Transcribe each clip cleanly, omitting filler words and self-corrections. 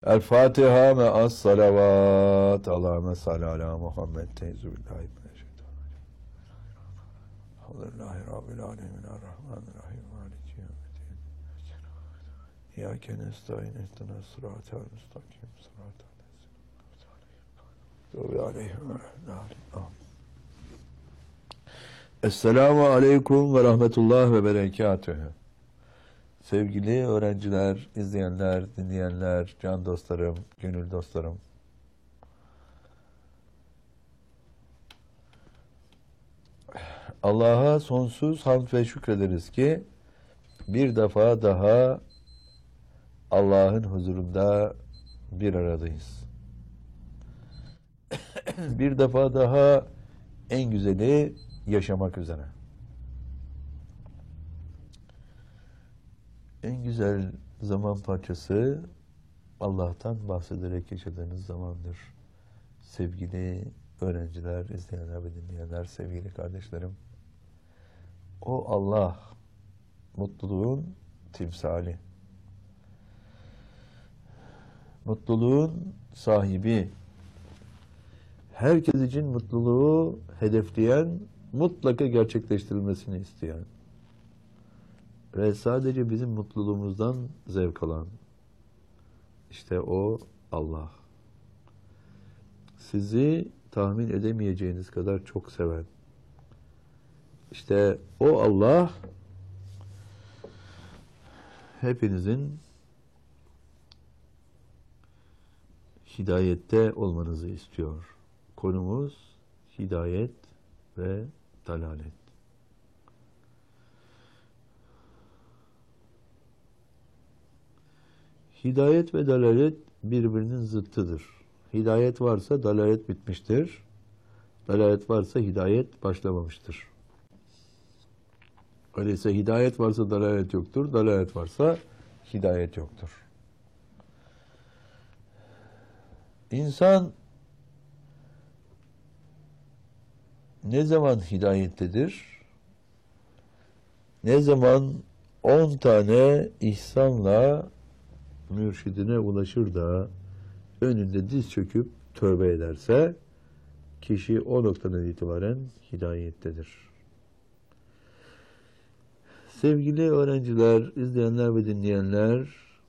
El Fatiha me'as salavat. Allahümme salli ala Muhammed. Teyzübillahi mineşşeytanirracim. Elhamdülillahi Rabbil alemin. Errahmanirrahim. Maliki yevmiddin. İyyâke nestaîn. İhdinas sıratal müstakim. Sıratal lezîne aleyhim ve lâ. Esselamu aleyküm ve rahmetullah ve berekatühü. Sevgili öğrenciler, izleyenler, dinleyenler, can dostlarım, gönül dostlarım. Allah'a sonsuz hamd ve şükrederiz ki bir defa daha Allah'ın huzurunda bir aradayız. Bir defa daha en güzeli yaşamak üzere. En güzel zaman parçası Allah'tan bahsederek yaşadığınız zamandır. Sevgili öğrenciler, izleyenler ve dinleyenler, sevgili kardeşlerim. O Allah mutluluğun timsali. Mutluluğun sahibi. Herkes için mutluluğu hedefleyen, mutlaka gerçekleştirilmesini isteyen ve sadece bizim mutluluğumuzdan zevk alan, işte o Allah. Sizi tahmin edemeyeceğiniz kadar çok seven, işte o Allah hepinizin hidayette olmanızı istiyor. Konumuz hidayet ve dalalet. Hidayet ve dalalet birbirinin zıttıdır. Hidayet varsa dalalet bitmiştir. Dalalet varsa hidayet başlamamıştır. Öyleyse hidayet varsa dalalet yoktur. Dalalet varsa hidayet yoktur. İnsan ne zaman hidayettedir? Ne zaman 10 tane ihsanla mürşidine ulaşır da önünde diz çöküp tövbe ederse kişi o noktadan itibaren hidayettedir. Sevgili öğrenciler, izleyenler ve dinleyenler,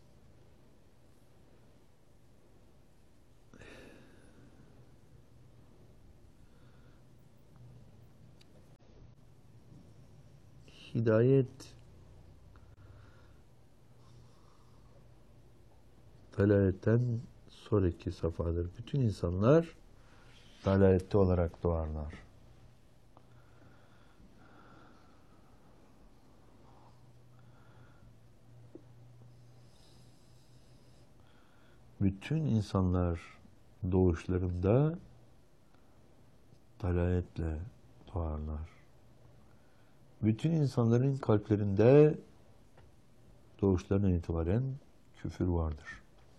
hidayet dalaletten sonraki safhadır. Bütün insanlar dalalette olarak doğarlar. Bütün insanlar doğuşlarında dalaletle doğarlar. Bütün insanların kalplerinde doğuşlarından itibaren küfür vardır.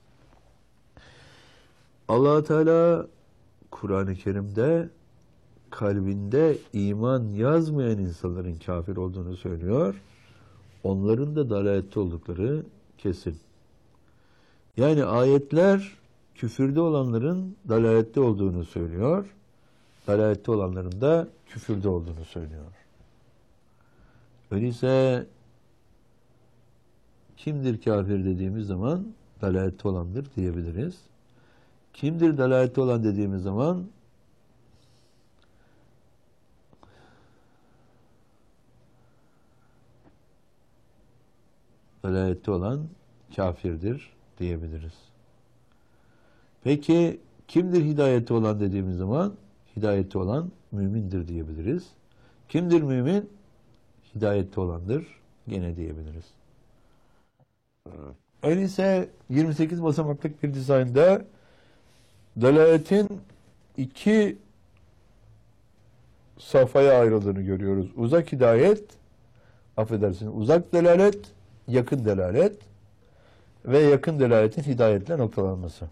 Allah Teala Kur'an-ı Kerim'de kalbinde iman yazmayan insanların kafir olduğunu söylüyor. Onların da dalalette oldukları kesin. Yani ayetler küfürde olanların dalalette olduğunu söylüyor. Dalalette olanların da küfürde olduğunu söylüyor. Öyleyse kimdir kafir dediğimiz zaman dalalette olandır diyebiliriz. Kimdir dalalette olan dediğimiz zaman dalalette olan kafirdir diyebiliriz. Peki kimdir hidayette olan dediğimiz zaman hidayette olan mümindir diyebiliriz. Kimdir mümin? Hidayette olandır gene diyebiliriz. Öyleyse 28 basamaklık bir dizaynda dalaletin iki safhaya ayrıldığını görüyoruz. Uzak hidayet, affedersiniz, uzak dalalet, yakın dalalet ve yakın dalaletin hidayetle noktalanması.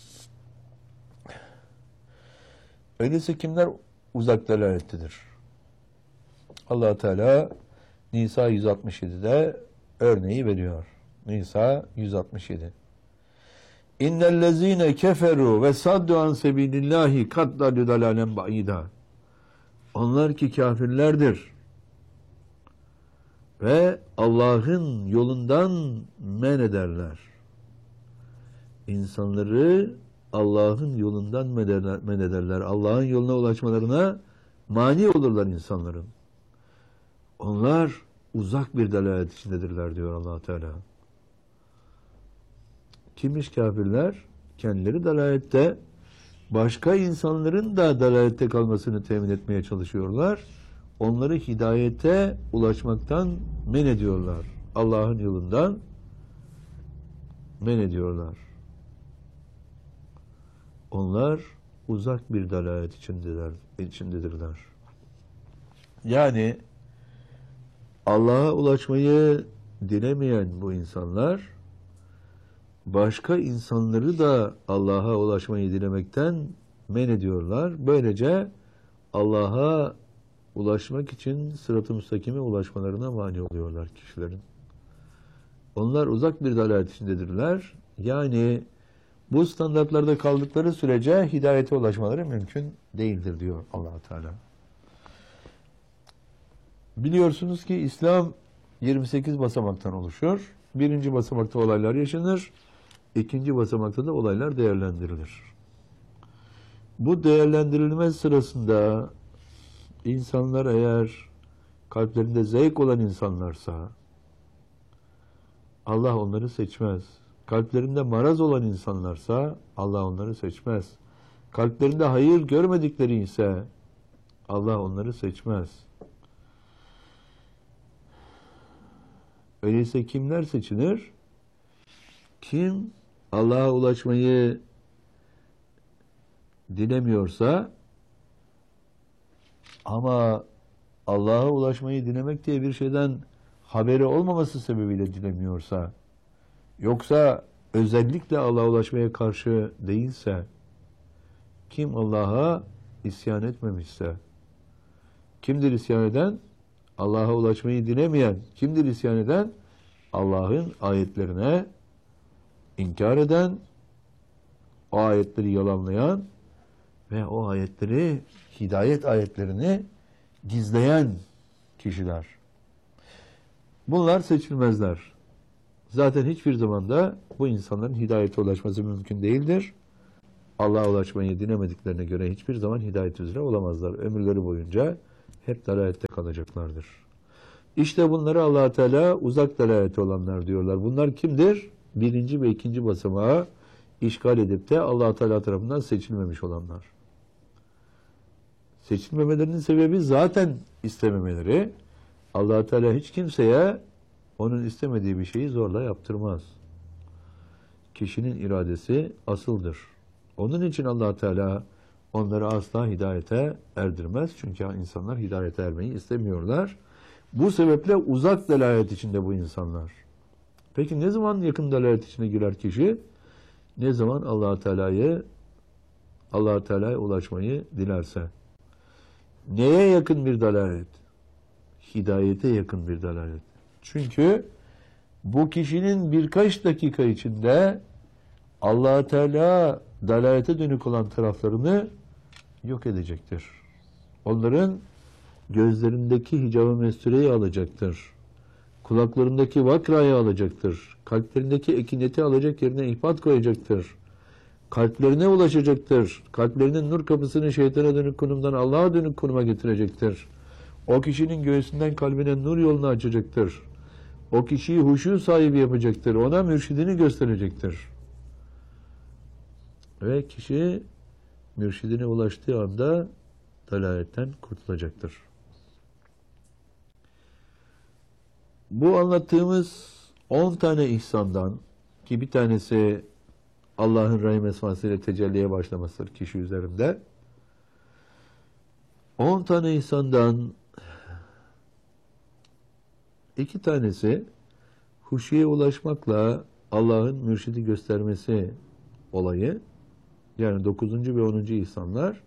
Öyleyse kimler uzak dalalettedir? Allah Teala Nisa 167'de örneği veriyor. Nisa 167. İnnellezîne keferu ve saddu an sebilillahi kad dallu dalalen ba'ida. Onlar ki kafirlerdir ve Allah'ın yolundan men ederler. İnsanları Allah'ın yolundan men ederler. Allah'ın yoluna ulaşmalarına mani olurlar insanların. Onlar uzak bir dalalet içindedirler diyor Allah Teala. Kimmiş kafirler? Kendileri dalalette, başka insanların da dalalette kalmasını temin etmeye çalışıyorlar. Onları hidayete ulaşmaktan men ediyorlar. Allah'ın yolundan men ediyorlar. Onlar uzak bir dalalet içindedirler. Yani Allah'a ulaşmayı dilemeyen bu insanlar başka insanları da Allah'a ulaşmayı dilemekten men ediyorlar. Böylece Allah'a ulaşmak için sırat-ı müstakime ulaşmalarına mani oluyorlar kişilerin. Onlar uzak bir dalalet içindedirler. Yani bu standartlarda kaldıkları sürece hidayete ulaşmaları mümkün değildir diyor Allah Teala. Biliyorsunuz ki İslam 28 basamaktan oluşur. Birinci basamakta olaylar yaşanır. İkinci basamakta da olaylar değerlendirilir. Bu değerlendirilme sırasında insanlar eğer kalplerinde zevk olan insanlarsa Allah onları seçmez. Kalplerinde maraz olan insanlarsa Allah onları seçmez. Kalplerinde hayır görmedikleri ise Allah onları seçmez. Öyleyse kimler seçilir? Kim Allah'a ulaşmayı dilemiyorsa ama Allah'a ulaşmayı dilemek diye bir şeyden haberi olmaması sebebiyle dilemiyorsa, yoksa özellikle Allah'a ulaşmaya karşı değilse, kim Allah'a isyan etmemişse, kimdir isyan eden? Allah'a ulaşmayı dilemeyen. Kimdir isyan eden? Allah'ın ayetlerine inkar eden, o ayetleri yalanlayan ve o ayetleri, hidayet ayetlerini gizleyen kişiler. Bunlar seçilmezler. Zaten hiçbir zamanda bu insanların hidayete ulaşması mümkün değildir. Allah'a ulaşmayı dilemediklerine göre hiçbir zaman hidayet üzere olamazlar. Ömürleri boyunca hep dalalette kalacaklardır. İşte bunları Allah Teala uzak dalalete olanlar diyorlar. Bunlar kimdir? Birinci ve ikinci basamağı işgal edip de Allah Teala tarafından seçilmemiş olanlar. Seçilmemelerinin sebebi zaten istememeleri. Allah Teala hiç kimseye onun istemediği bir şeyi zorla yaptırmaz. Kişinin iradesi asıldır. Onun için Allah Teala onları asla hidayete erdirmez. Çünkü insanlar hidayete ermeyi istemiyorlar. Bu sebeple uzak dalalet içinde bu insanlar. Peki ne zaman yakın dalalet içine girer kişi? Ne zaman Allah Teala'ya ulaşmayı dilerse. Neye yakın bir dalalet? Hidayete yakın bir dalalet. Çünkü bu kişinin birkaç dakika içinde Allah Teala dalalete dönük olan taraflarını yok edecektir. Onların gözlerindeki hicab-ı mestureyi alacaktır. Kulaklarındaki vakrayı alacaktır. Kalplerindeki ekineti alacak yerine ihbat koyacaktır. Kalplerine ulaşacaktır. Kalplerinin nur kapısını şeytana dönük konumdan Allah'a dönük konuma getirecektir. O kişinin göğsünden kalbine nur yolunu açacaktır. O kişiyi huşu sahibi yapacaktır. Ona mürşidini gösterecektir. Ve kişi mürşidine ulaştığı anda dalaletten kurtulacaktır. Bu anlattığımız 10 tane ihsandan ki bir tanesi Allah'ın rahim esmasıyla tecelliye başlamasıdır kişi üzerinde. 10 tane ihsandan 2 tanesi huşuya ulaşmakla Allah'ın mürşidi göstermesi olayı. Yani 9. ve 10. ihsanlar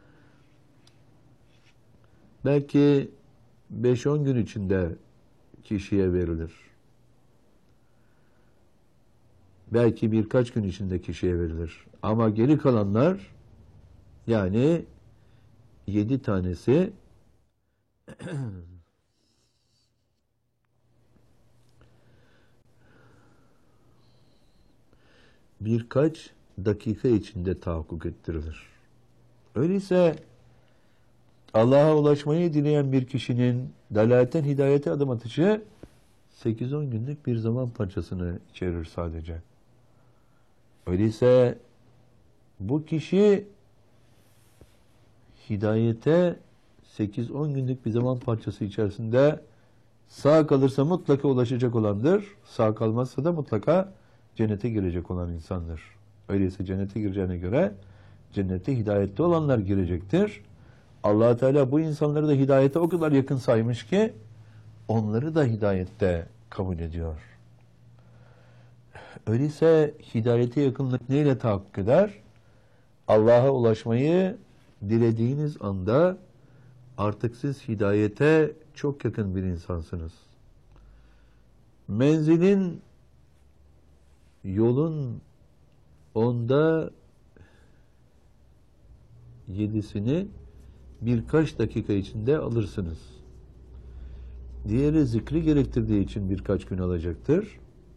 belki 5-10 gün içinde kişiye verilir. belki birkaç gün içinde kişiye verilir. Ama geri kalanlar, yani 7 tanesi birkaç dakika içinde tahakkuk ettirilir. Öyleyse Allah'a ulaşmayı dileyen bir kişinin dalaletten hidayete adım atışı 8-10 günlük bir zaman parçasını içerir sadece. Öyleyse bu kişi hidayete 8-10 günlük bir zaman parçası içerisinde sağ kalırsa mutlaka ulaşacak olandır. Sağ kalmazsa da mutlaka cennete girecek olan insandır. Öyleyse cennete gireceğine göre cennete hidayette olanlar girecektir. Allah Teala bu insanları da hidayete o kadar yakın saymış ki onları da hidayette kabul ediyor. Öyleyse hidayete yakınlık neyle tahakkuk eder? Allah'a ulaşmayı dilediğiniz anda artık siz hidayete çok yakın bir insansınız. Menzilin, yolun 7'sini birkaç dakika içinde alırsınız. Diğeri zikri gerektirdiği için birkaç gün alacaktır.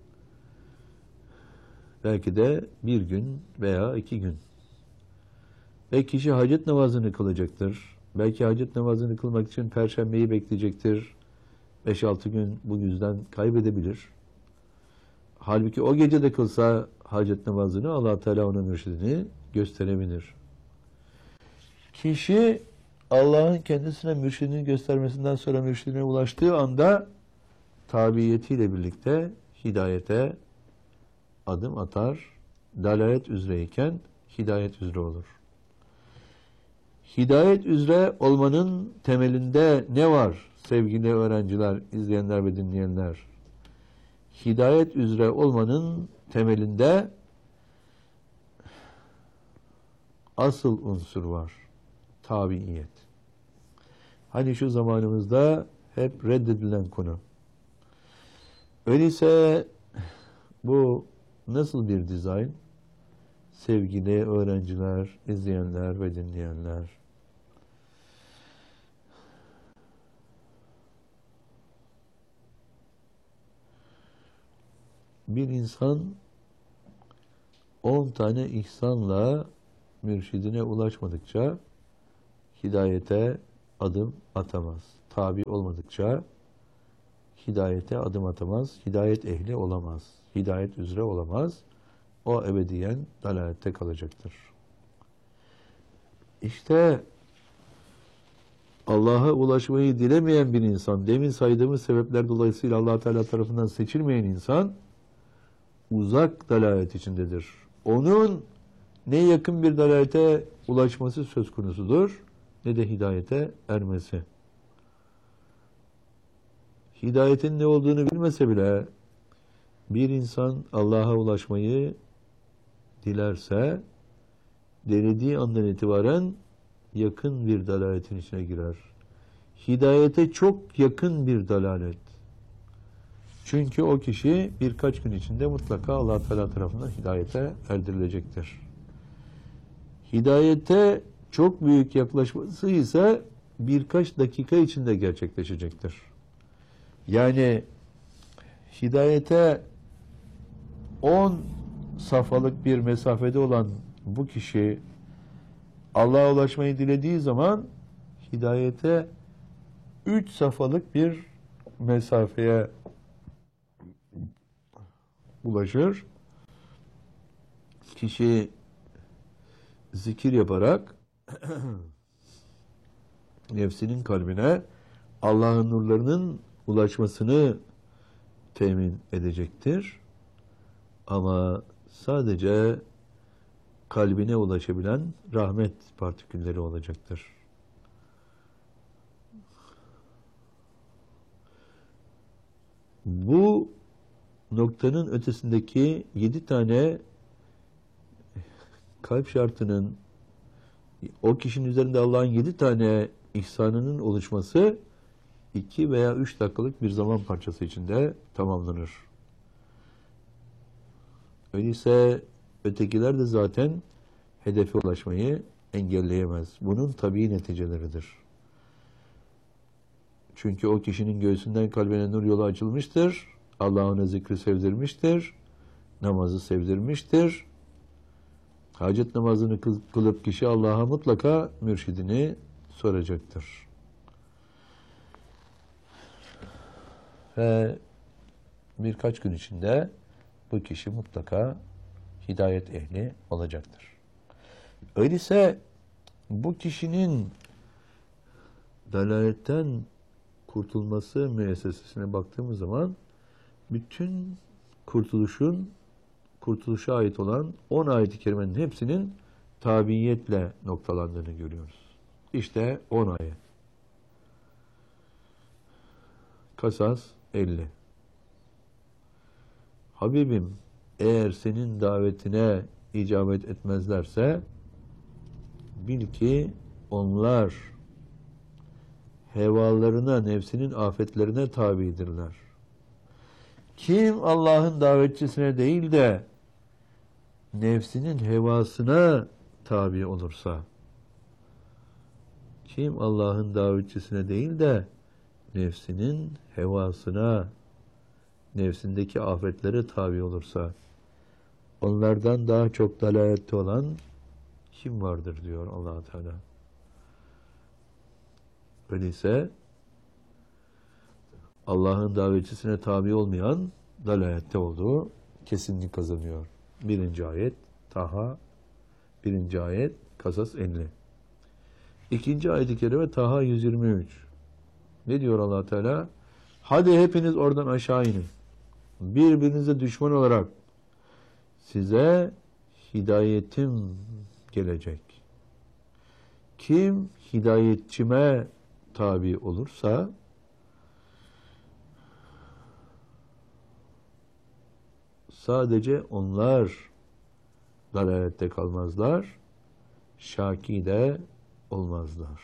Belki de 1 gün veya 2 gün. Ve kişi hacet namazını kılacaktır. Belki hacet namazını kılmak için Perşembeyi bekleyecektir. 5-6 gün bu yüzden kaybedebilir. Halbuki o gece de kılsa hacet namazını Allah Teala ona mürşidini gösterebilir. Kişi Allah'ın kendisine mürşidini göstermesinden sonra mürşidine ulaştığı anda tabiyetiyle birlikte hidayete adım atar. Dalalet üzereyken hidayet üzere olur. Hidayet üzere olmanın temelinde ne var sevgili öğrenciler, izleyenler ve dinleyenler? Hidayet üzere olmanın temelinde asıl unsur var. Tabiiyet. Hani şu zamanımızda hep reddedilen konu. Öyleyse bu nasıl bir dizayn? Sevgili öğrenciler, izleyenler ve dinleyenler. Bir insan 10 tane ihsanla mürşidine ulaşmadıkça hidayete adım atamaz. Tabi olmadıkça hidayete adım atamaz. Hidayet ehli olamaz. Hidayet üzere olamaz. O ebediyen dalalette kalacaktır. İşte Allah'a ulaşmayı dilemeyen bir insan, demin saydığımız sebepler dolayısıyla Allah Teala tarafından seçilmeyen insan uzak dalalet içindedir. Onun ne yakın bir dalalete ulaşması söz konusudur, ne de hidayete ermesi. Hidayetin ne olduğunu bilmese bile bir insan Allah'a ulaşmayı dilerse denediği andan itibaren yakın bir dalaletin içine girer. Hidayete çok yakın bir dalalet. Çünkü o kişi birkaç gün içinde mutlaka Allah Teala tarafından hidayete erdirilecektir. Hidayete çok büyük yaklaşması ise birkaç dakika içinde gerçekleşecektir. Yani hidayete 10 safhalık bir mesafede olan bu kişi Allah'a ulaşmayı dilediği zaman hidayete 3 safhalık bir mesafeye ulaşır. Kişi zikir yaparak nefsinin kalbine Allah'ın nurlarının ulaşmasını temin edecektir. Ama sadece kalbine ulaşabilen rahmet partikülleri olacaktır. Bu noktanın ötesindeki 7 tane kalp şartının, o kişinin üzerinde Allah'ın 7 tane ihsanının oluşması 2 veya 3 dakikalık bir zaman parçası içinde tamamlanır. Öyleyse ötekiler de zaten hedefe ulaşmayı engelleyemez. Bunun tabii neticeleridir. Çünkü o kişinin göğsünden kalbine nur yolu açılmıştır. Allah'ın zikri sevdirmiştir. Namazı sevdirmiştir. Hacet namazını kılıp kişi Allah'a mutlaka mürşidini soracaktır. Ve birkaç gün içinde bu kişi mutlaka hidayet ehli olacaktır. Öyleyse bu kişinin dalaletten kurtulması müessesesine baktığımız zaman bütün kurtuluşa ait olan 10 ayet-i kerimenin hepsinin tabiiyetle noktalandığını görüyoruz. İşte 10 ayet. Kasas 50. Habibim, eğer senin davetine icabet etmezlerse bil ki onlar hevalarına, nefsinin afetlerine tabidirler. Kim Allah'ın davetçisine değil de nefsinin hevasına tabi olursa, kim Allah'ın davetçisine değil de nefsinin hevasına, nefsindeki afetlere tabi olursa, onlardan daha çok dalalette olan kim vardır diyor Allah Teala. Öyleyse Allah'ın davetçisine tabi olmayan dalalette olduğu kesinlik kazanıyor. 1. ayet Taha, 1. ayet Kasas 50. 2. ayet-i kerime Taha 123. Ne diyor Allah Teala? Hadi hepiniz oradan aşağı inin. Birbirinize düşman olarak size hidayetim gelecek. Kim hidayetçime tabi olursa sadece onlar dalalette kalmazlar, şaki de olmazlar.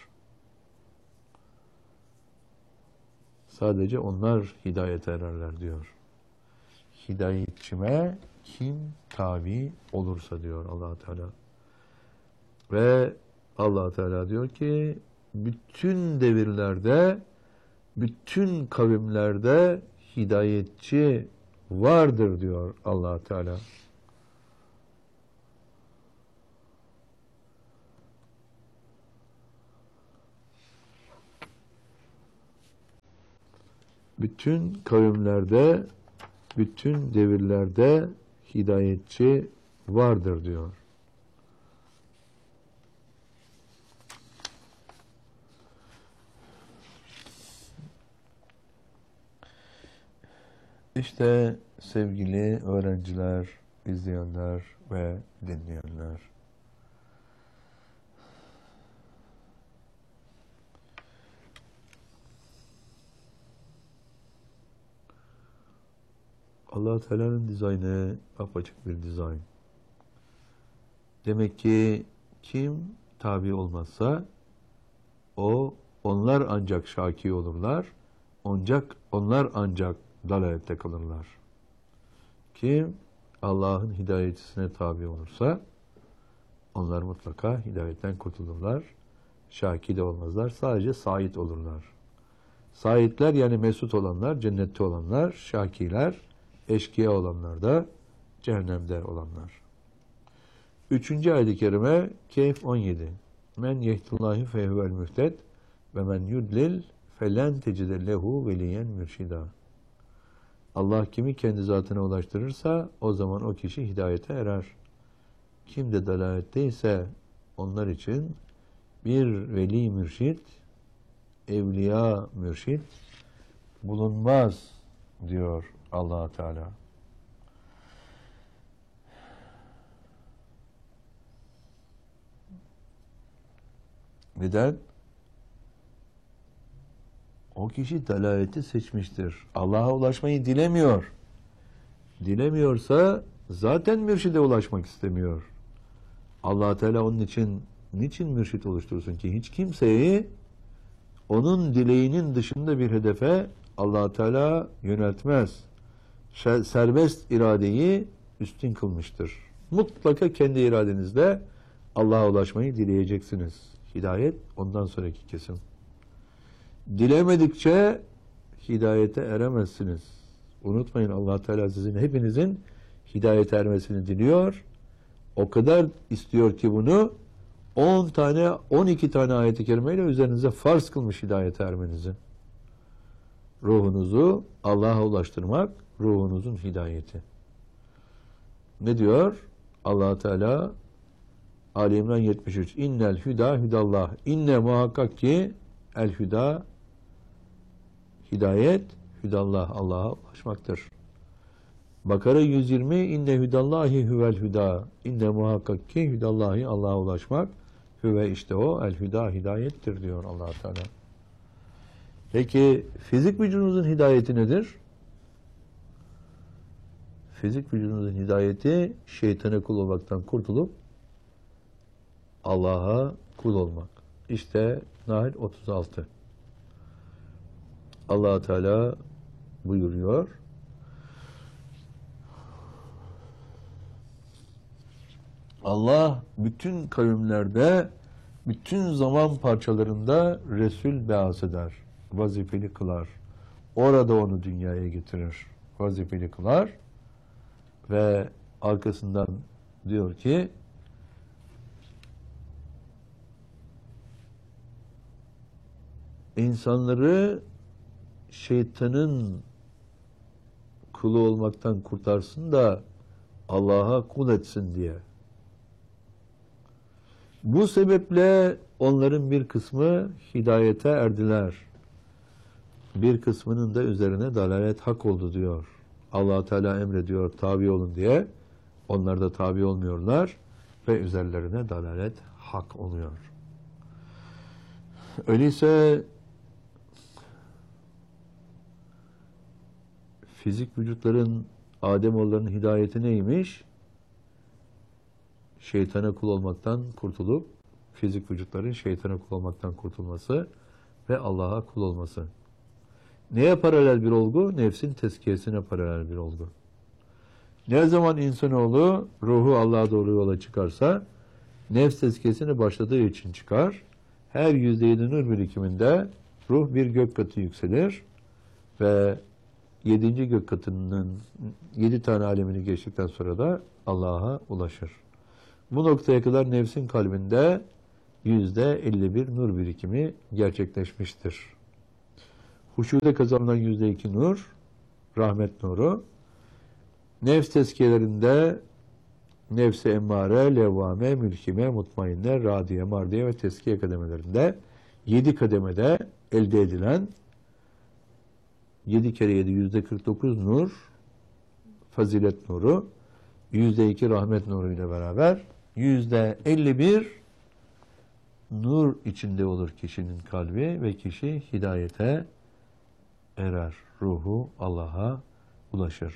Sadece onlar hidayete ererler diyor. Hidayetçime kim tabi olursa diyor Allah Teala. Ve Allah Teala diyor ki bütün devirlerde, bütün kavimlerde hidayetçi vardır diyor Allah Teala. Bütün kavimlerde, bütün devirlerde hidayetçi vardır diyor. İşte sevgili öğrenciler, izleyenler ve dinleyenler. Allah Teala'nın dizaynı apaçık bir dizayn. Demek ki kim tabi olmazsa onlar ancak şaki olurlar. Onlar ancak dalalette kalırlar. Kim Allah'ın hidayetine tabi olursa onlar mutlaka hidayetten kurtulurlar. Şaki de olmazlar. Sadece sait olurlar. Saitler yani mesut olanlar, cennette olanlar, şakiler, eşkıya olanlar da cehennemde olanlar. 3. ayet-i kerime Kehf 17. Men yehdillahi fehvel mühted ve men yudlil felen tecide lehu veliyen mürşida. Allah kimi kendi zatına ulaştırırsa o zaman o kişi hidayete erer. Kim de dalaletteyse onlar için bir veli mürşit, evliya mürşit bulunmaz diyor Allah Teala. Neden? O kişi dalaleti seçmiştir. Allah'a ulaşmayı dilemiyor. Dilemiyorsa zaten mürşide ulaşmak istemiyor. Allah Teala onun için niçin mürşit oluştursun ki? Hiç kimseyi onun dileğinin dışında bir hedefe Allah Teala yöneltmez. Serbest iradeyi üstün kılmıştır. Mutlaka kendi iradenizle Allah'a ulaşmayı dileyeceksiniz. Hidayet ondan sonraki kesim. Dilemedikçe hidayete eremezsiniz. Unutmayın, Allah Teala sizin hepinizin hidayete ermesini diliyor. O kadar istiyor ki bunu 10 tane 12 tane ayet-i kerimeyle üzerinize farz kılmış hidayete ermenizi. Ruhunuzu Allah'a ulaştırmak ruhunuzun hidayeti. Ne diyor? Allah Teala Ali İmran 73. İnnel hüda hüdallah. İnne muhakkak ki el hüda hidayet hüdallah, Allah'a ulaşmaktır. Bakara 120. İnne hüdallahi huvel hüda. İnne muhakkak ki hüdallahi, Allah'a ulaşmak. Hüve, işte o el hüda, hidayettir diyor Allah Teala. Peki fizik vücudunuzun hidayeti nedir? Fizik vücudunuzun hidayeti şeytana kul olmaktan kurtulup Allah'a kul olmak. İşte Nahl 36. Allah Teala buyuruyor. Allah bütün kavimlerde, bütün zaman parçalarında Resul beas eder. Vazifeli kılar. Orada onu dünyaya getirir. Vazifeli kılar. Ve arkasından diyor ki insanları şeytanın kulu olmaktan kurtarsın da Allah'a kul etsin diye. Bu sebeple onların bir kısmı hidayete erdiler. Bir kısmının da üzerine dalalet hak oldu diyor. Allah Teala emrediyor tabi olun diye. Onlar da tabi olmuyorlar ve üzerlerine dalalet hak oluyor. Öyleyse fizik vücutların, Ademoğullarının hidayeti neymiş? Şeytana kul olmaktan kurtulup, fizik vücutların şeytana kul olmaktan kurtulması ve Allah'a kul olması. Neye paralel bir olgu? Nefsin tezkiyesine paralel bir olgu. Ne zaman insanoğlu ruhu Allah'a doğru yola çıkarsa, nefs tezkiyesine başladığı için çıkar. Her %7 nur birikiminde ruh bir gök katı yükselir ve 7. gök katının 7 tane alemini geçtikten sonra da Allah'a ulaşır. Bu noktaya kadar nefsin kalbinde %51 nur birikimi gerçekleşmiştir. Huşuda kazanılan %2 nur, rahmet nuru. Nefs tezkiyelerinde nefs-i emmare, levvame, mülkime, mutmainne, radiye, mardiye ve tezkiye kademelerinde 7 kademede elde edilen 7 kere 7 %49 nur, fazilet nuru, %2 rahmet nuru ile beraber %51 nur içinde olur kişinin kalbi ve kişi hidayete erer. Ruhu Allah'a ulaşır.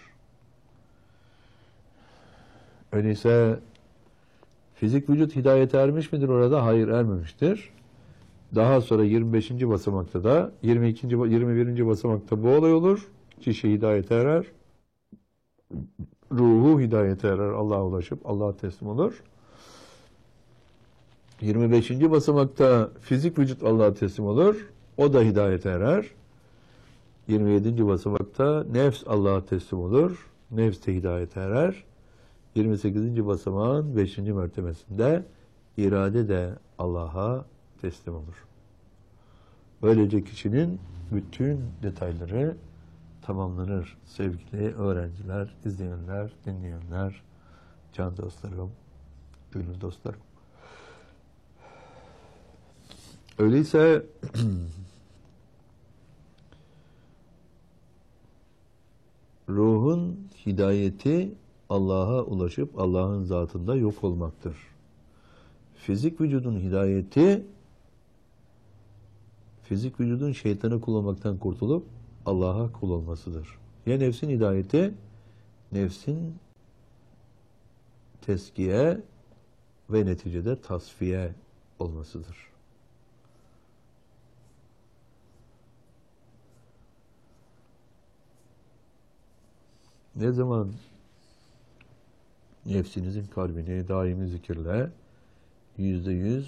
Öyleyse fizik vücut hidayete ermiş midir orada? Hayır, ermemiştir. Daha sonra 25. basamakta da 21. basamakta bu olay olur. Kişi hidayete erer. Ruhu hidayete erer. Allah'a ulaşıp Allah'a teslim olur. 25. basamakta fizik vücut Allah'a teslim olur. O da hidayete erer. 27. basamakta nefs Allah'a teslim olur. Nefs de hidayete erer. 28. basamağın 5. mertebesinde irade de Allah'a teslim olur. Böylece kişinin bütün detayları tamamlanır. Sevgili öğrenciler, izleyenler, dinleyenler, can dostlarım, gönül dostlarım. Öyleyse ruhun hidayeti Allah'a ulaşıp Allah'ın zatında yok olmaktır. Fizik vücudun hidayeti, fizik vücudun şeytana kul olmaktan kurtulup Allah'a kul olmasıdır. Ya nefsin hidayeti, nefsin teskiye ve neticede tasfiye olmasıdır. Ne zaman nefsinizin kalbini daimi zikirle %100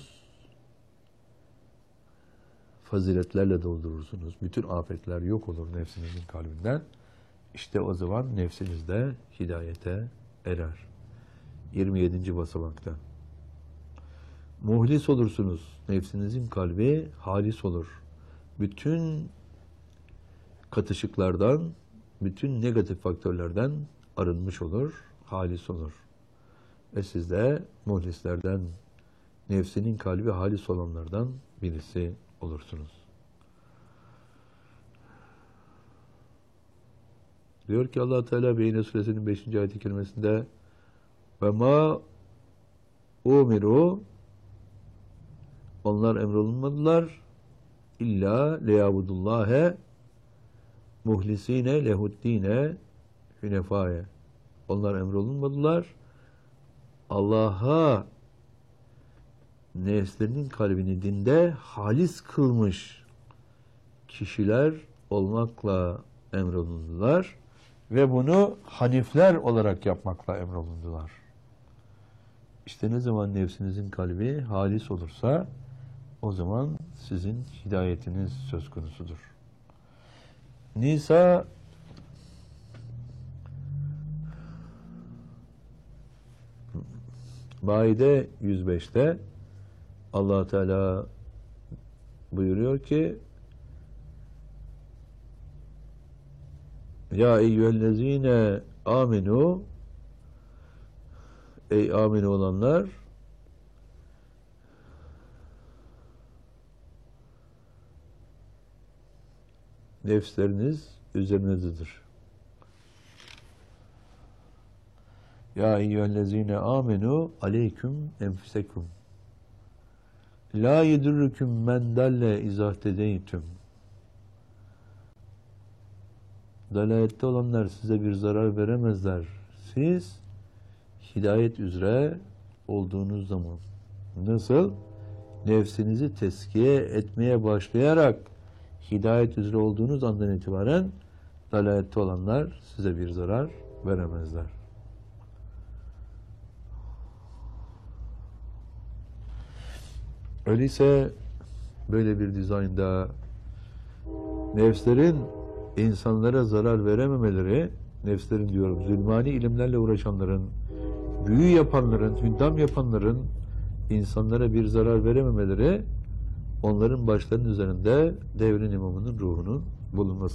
faziletlerle doldurursunuz. Bütün afetler yok olur nefsinizin kalbinden. İşte o zaman nefsiniz de hidayete erer. 27. basamakta. Muhlis olursunuz. Nefsinizin kalbi halis olur. Bütün katışıklardan, bütün negatif faktörlerden arınmış olur, halis olur. Ve siz de muhlislerden, nefsinin kalbi halis olanlardan birisi olursunuz. Diyor ki Allah Teala Beyne Suresinin 5. ayet-i kerimesinde ve ma umiru, onlar emrolunmadılar illa leyabudullâhe muhlisine lehuddine hünefaye. Onlar emrolunmadılar Allah'a nefslerinin kalbini dinde halis kılmış kişiler olmakla emrolundular ve bunu hanifler olarak yapmakla emrolundular. İşte ne zaman nefsinizin kalbi halis olursa o zaman sizin hidayetiniz söz konusudur. Nisa Maide 105'te Allah Teala buyuruyor ki ya eyyühellezine aminu, ey amin olanlar, nefsleriniz üzerinizdedir. Ya eyyühellezine aminu aleyküm enfusekum la yedurrukum men dalle izahtedeytüm. Dalalette olanlar size bir zarar veremezler. Siz hidayet üzere olduğunuz zaman. Nasıl? Nefsinizi teskiye etmeye başlayarak hidayet üzere olduğunuz andan itibaren dalalette olanlar size bir zarar veremezler. Öyleyse böyle bir dizaynda nefslerin insanlara zarar verememeleri, nefslerin diyorum zulmani ilimlerle uğraşanların, büyü yapanların, hüddam yapanların insanlara bir zarar verememeleri, onların başlarının üzerinde devrin imamının ruhunun bulunması.